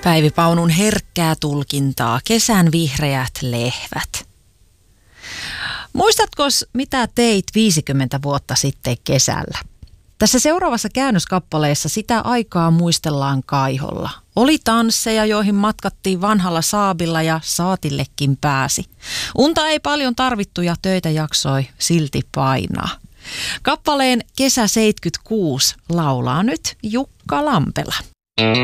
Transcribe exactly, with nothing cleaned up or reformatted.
Päivi Paunun herkkää tulkintaa, kesän vihreät lehvät. Muistatko, mitä teit viisikymmentä vuotta sitten kesällä? Tässä seuraavassa käännöskappaleessa sitä aikaa muistellaan kaiholla. Oli tansseja, joihin matkattiin vanhalla saabilla ja saatillekin pääsi. Unta ei paljon tarvittu ja töitä jaksoi silti painaa. Kappaleen Kesä seitsemänkymmentäkuusi laulaa nyt Jukka Lampela.